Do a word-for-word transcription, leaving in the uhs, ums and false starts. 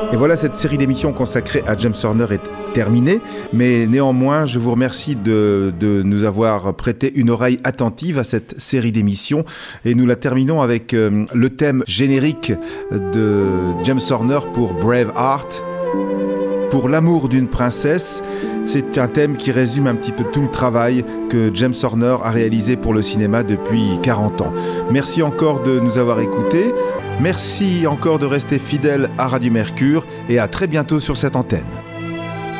Et voilà, cette série d'émissions consacrée à James Horner est terminée, mais néanmoins, je vous remercie de, de nous avoir prêté une oreille attentive à cette série d'émissions, et nous la terminons avec euh, le thème générique de James Horner pour Braveheart, pour l'amour d'une princesse. C'est un thème qui résume un petit peu tout le travail que James Horner a réalisé pour le cinéma depuis quarante ans. Merci encore de nous avoir écoutés. Merci encore de rester fidèle à Radio Mercure et à très bientôt sur cette antenne.